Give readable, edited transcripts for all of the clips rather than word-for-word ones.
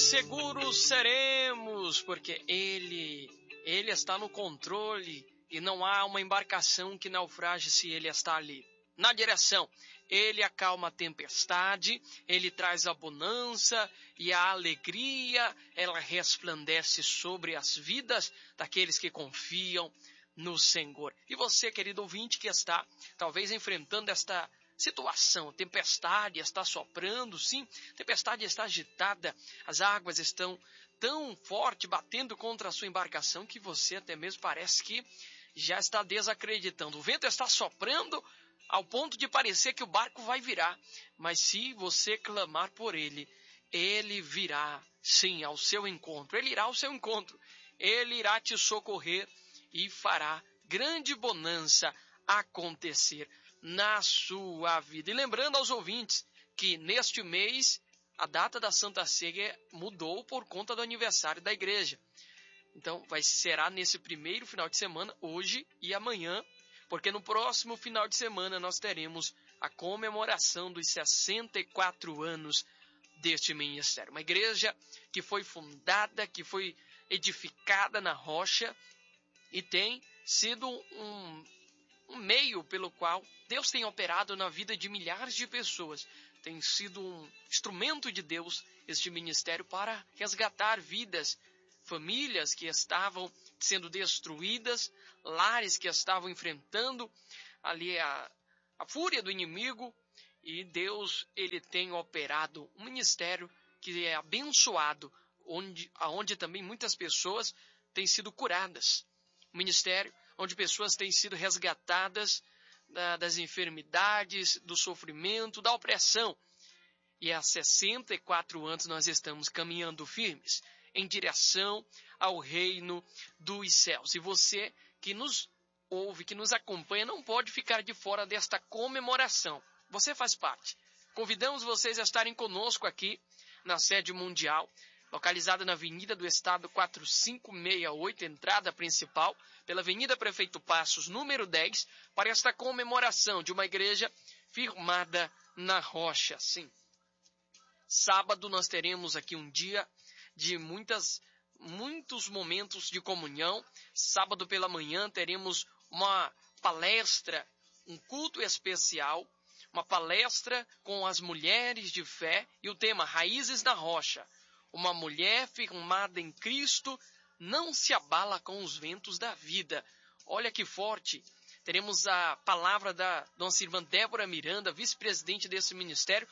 seguros seremos, porque Ele está no controle e não há uma embarcação que naufrage se Ele está ali. Na direção, Ele acalma a tempestade, Ele traz a bonança e a alegria, ela resplandece sobre as vidas daqueles que confiam no Senhor. E você, querido ouvinte, que está talvez enfrentando esta situação, tempestade está soprando, sim, tempestade está agitada, as águas estão tão forte batendo contra a sua embarcação que você até mesmo parece que já está desacreditando. O vento está soprando ao ponto de parecer que o barco vai virar, mas se você clamar por ele, ele virá, sim, ao seu encontro, ele irá ao seu encontro, ele irá te socorrer e fará grande bonança acontecer na sua vida. E lembrando aos ouvintes que neste mês a data da Santa Ceia mudou por conta do aniversário da igreja. Então será nesse primeiro final de semana, hoje e amanhã, porque no próximo final de semana nós teremos a comemoração dos 64 anos deste ministério. Uma igreja que foi fundada, que foi edificada na rocha e tem sido um meio pelo qual Deus tem operado na vida de milhares de pessoas. Tem sido um instrumento de Deus este ministério para resgatar vidas, famílias que estavam sendo destruídas, lares que estavam enfrentando ali a fúria do inimigo, e Deus ele tem operado um ministério que é abençoado, onde também muitas pessoas têm sido curadas. Um ministério onde pessoas têm sido resgatadas das enfermidades, do sofrimento, da opressão. E há 64 anos nós estamos caminhando firmes em direção ao reino dos céus. E você que nos ouve, que nos acompanha, não pode ficar de fora desta comemoração. Você faz parte. Convidamos vocês a estarem conosco aqui na sede mundial, localizada na Avenida do Estado 4568, entrada principal, pela Avenida Prefeito Passos, número 10, para esta comemoração de uma igreja firmada na rocha. Sim. Sábado nós teremos aqui um dia de muitos momentos de comunhão. Sábado pela manhã teremos uma palestra, um culto especial, uma palestra com as mulheres de fé e o tema Raízes da Rocha. Uma mulher firmada em Cristo não se abala com os ventos da vida. Olha que forte. Teremos a palavra da nossa irmã Débora Miranda, vice-presidente desse ministério.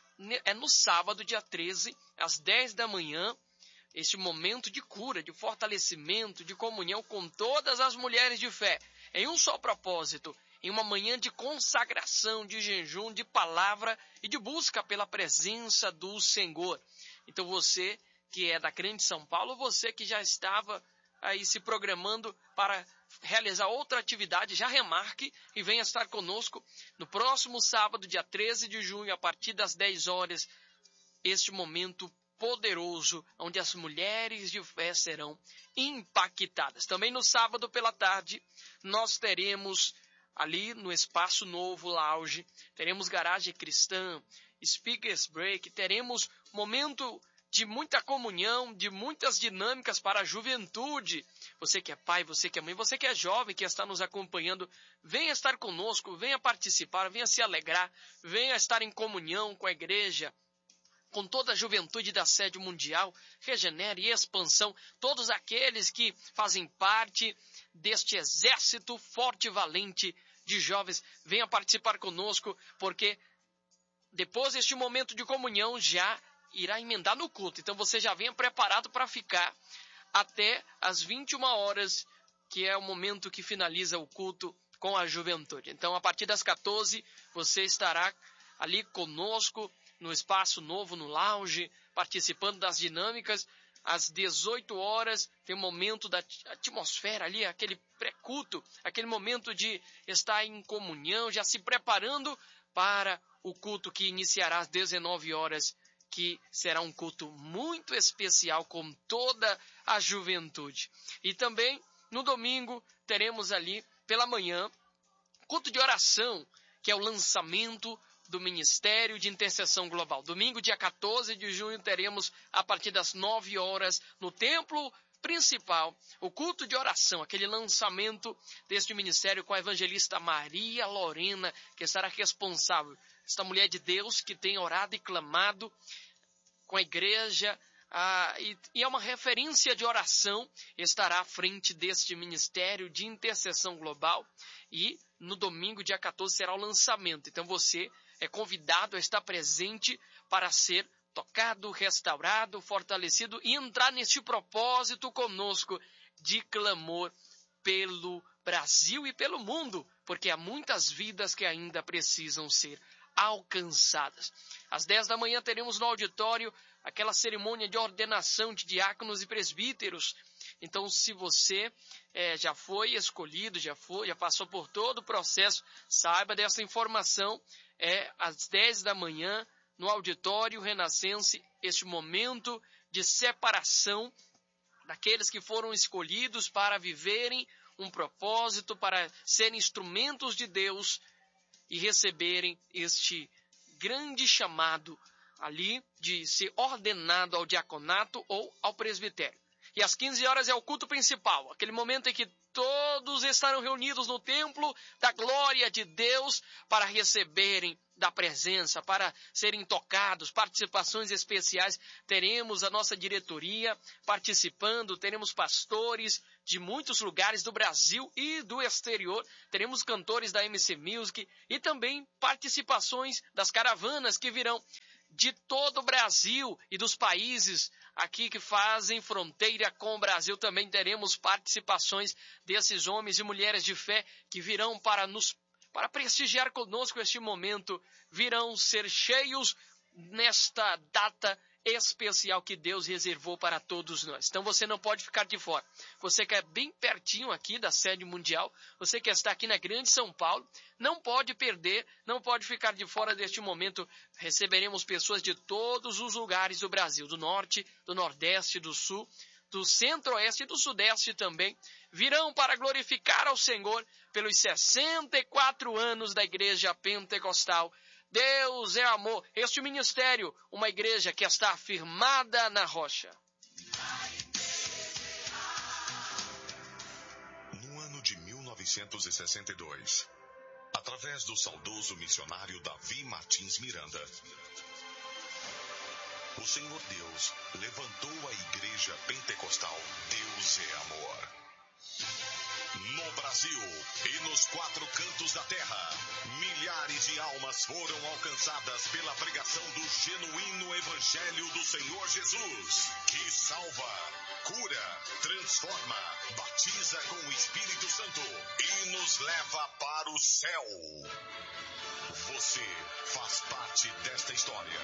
É no sábado, dia 13, às 10 da manhã, este momento de cura, de fortalecimento, de comunhão com todas as mulheres de fé, em um só propósito, em uma manhã de consagração, de jejum, de palavra e de busca pela presença do Senhor. Então você que é da Grande São Paulo, você que já estava aí se programando para realizar outra atividade, já remarque e venha estar conosco no próximo sábado, dia 13 de junho, a partir das 10 horas, este momento poderoso, onde as mulheres de fé serão impactadas. Também no sábado pela tarde, nós teremos ali no Espaço Novo Lounge, teremos garagem cristã, speakers break, teremos momento de muita comunhão, de muitas dinâmicas para a juventude. Você que é pai, você que é mãe, você que é jovem, que está nos acompanhando, venha estar conosco, venha participar, venha se alegrar, venha estar em comunhão com a igreja, com toda a juventude da sede mundial, Regenere e Expansão, todos aqueles que fazem parte deste exército forte e valente de jovens, venha participar conosco, porque depois deste momento de comunhão já irá emendar no culto. Então você já venha preparado para ficar até as 21 horas, que é o momento que finaliza o culto com a juventude. Então a partir das 14 você estará ali conosco no Espaço Novo, no lounge, participando das dinâmicas. Às 18 horas tem um momento da atmosfera ali, aquele pré-culto, aquele momento de estar em comunhão, já se preparando para o culto que iniciará às 19 horas, que será um culto muito especial com toda a juventude. E também no domingo teremos ali pela manhã culto de oração, que é o lançamento do Ministério de Intercessão Global. Domingo, dia 14 de junho, teremos, a partir das 9 horas, no templo principal, o culto de oração, aquele lançamento deste ministério com a evangelista Maria Lorena, que estará responsável. Esta mulher de Deus que tem orado e clamado com a igreja, e é uma referência de oração, estará à frente deste Ministério de Intercessão Global, e no domingo, dia 14, será o lançamento. Então você é convidado a estar presente para ser tocado, restaurado, fortalecido e entrar neste propósito conosco de clamor pelo Brasil e pelo mundo, porque há muitas vidas que ainda precisam ser alcançadas. Às 10 da manhã teremos no auditório aquela cerimônia de ordenação de diáconos e presbíteros. Então, se você já foi escolhido, já passou por todo o processo, saiba dessa informação. Às 10 da manhã, no auditório Renascense, este momento de separação daqueles que foram escolhidos para viverem um propósito, para serem instrumentos de Deus e receberem este grande chamado ali de ser ordenado ao diaconato ou ao presbitério. E às 15 horas é o culto principal, aquele momento em que todos estarão reunidos no templo da glória de Deus para receberem da presença, para serem tocados, participações especiais. Teremos a nossa diretoria participando, teremos pastores de muitos lugares do Brasil e do exterior, teremos cantores da MC Music e também participações das caravanas que virão de todo o Brasil e dos países aqui que fazem fronteira com o Brasil. Também teremos participações desses homens e mulheres de fé que virão para prestigiar conosco este momento, virão ser cheios nesta data especial que Deus reservou para todos nós. Então você não pode ficar de fora. Você que é bem pertinho aqui da sede mundial, você que está aqui na Grande São Paulo, não pode perder, não pode ficar de fora deste momento. Receberemos pessoas de todos os lugares do Brasil, do norte, do nordeste, do sul, do centro-oeste e do sudeste também, virão para glorificar ao Senhor pelos 64 anos da Igreja Pentecostal. Deus é amor. Este ministério, uma igreja que está firmada na rocha. No ano de 1962, através do saudoso missionário Davi Martins Miranda, o Senhor Deus levantou a Igreja Pentecostal Deus é Amor. No Brasil e nos 4 cantos da terra, milhares de almas foram alcançadas pela pregação do genuíno Evangelho do Senhor Jesus, que salva, cura, transforma, batiza com o Espírito Santo e nos leva para o céu. Você faz parte desta história.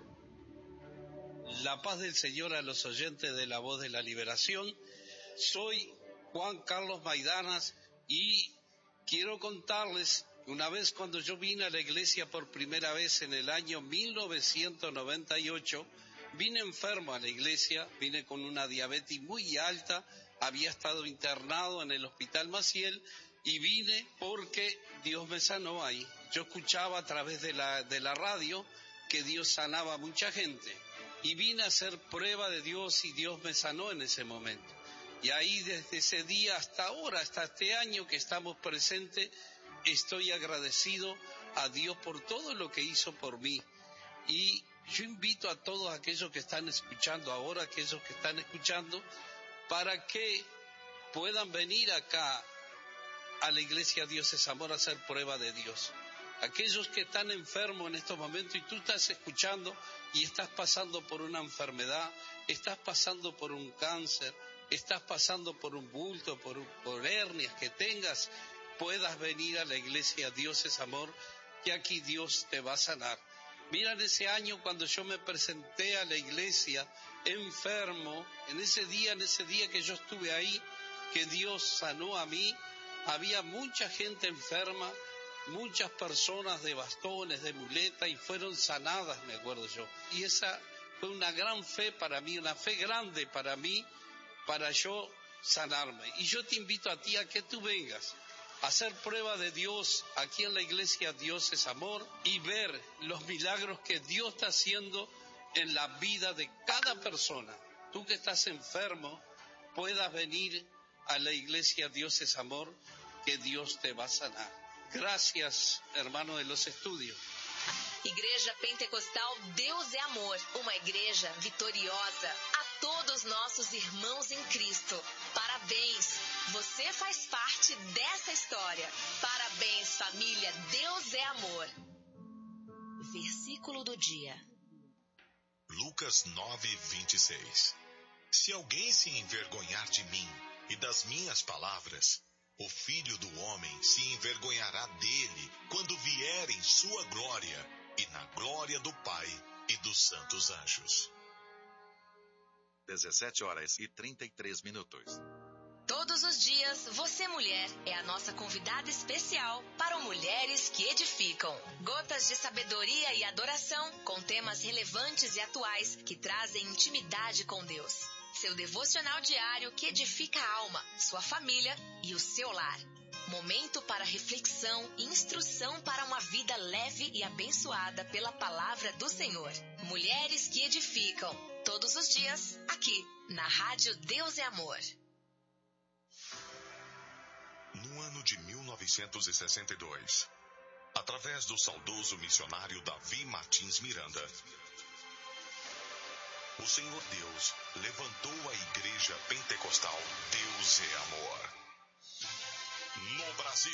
La paz del Señor a los oyentes de La Voz de la Liberación. Soy Juan Carlos Maidanas y quiero contarles que una vez cuando yo vine a la iglesia por primera vez en el año 1998, vine enfermo a la iglesia, vine con una diabetes muy alta, había estado internado en el Hospital Maciel y vine porque Dios me sanó ahí. Yo escuchaba a través de la radio que Dios sanaba a mucha gente y vine a hacer prueba de Dios y Dios me sanó en ese momento. Y ahí desde ese día hasta ahora, hasta este año que estamos presentes, estoy agradecido a Dios por todo lo que hizo por mí. Y yo invito a todos aquellos que están escuchando ahora, aquellos que están escuchando, para que puedan venir acá a la iglesia Dios es Amor a hacer prueba de Dios. Aquellos que están enfermos en estos momentos y tú estás escuchando y estás pasando por una enfermedad, estás pasando por un cáncer, estás pasando por un bulto, por hernias que tengas, puedas venir a la iglesia Dios es Amor, que aquí Dios te va a sanar. Mira, en ese año cuando yo me presenté a la iglesia enfermo, en ese día que yo estuve ahí, que Dios sanó a mí, había mucha gente enferma, muchas personas de bastones, de muletas, y fueron sanadas, me acuerdo yo. Y esa fue una gran fe para mí, una fe grande para mí, para yo sanarme. Y yo te invito a ti a que tú vengas hacer prueba de Dios aquí en la iglesia Dios es Amor y ver los milagros que Dios está haciendo en la vida de cada persona. Tú que estás enfermo, puedas venir a la iglesia Dios es Amor, que Dios te va a sanar. Gracias, hermano de los estudios. Igreja Pentecostal Deus é Amor, uma igreja vitoriosa. A todos nossos irmãos em Cristo, parabéns! Você faz parte dessa história. Parabéns, família, Deus é Amor. Versículo do dia. Lucas 9:26. Se alguém se envergonhar de mim e das minhas palavras, o Filho do Homem se envergonhará dele quando vier em sua glória e na glória do Pai e dos santos anjos. 17h33. Todos os dias, você mulher é a nossa convidada especial para o Mulheres que Edificam. Gotas de sabedoria e adoração com temas relevantes e atuais que trazem intimidade com Deus. Seu devocional diário que edifica a alma, sua família e o seu lar. Momento para reflexão e instrução para uma vida leve e abençoada pela palavra do Senhor. Mulheres que Edificam. Todos os dias, aqui, na Rádio Deus é Amor. No ano de 1962, através do saudoso missionário Davi Martins Miranda, o Senhor Deus levantou a Igreja Pentecostal Deus é Amor. No Brasil.